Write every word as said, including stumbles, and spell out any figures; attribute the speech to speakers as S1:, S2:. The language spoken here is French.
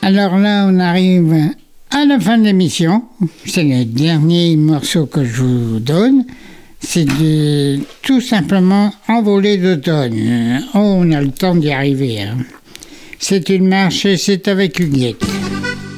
S1: Alors là, on arrive à la fin de l'émission. C'est le dernier morceau que je vous donne. C'est de tout simplement Envolée d'automne. Oh, on a le temps d'y arriver. Hein. C'est une marche et c'est avec Huguette.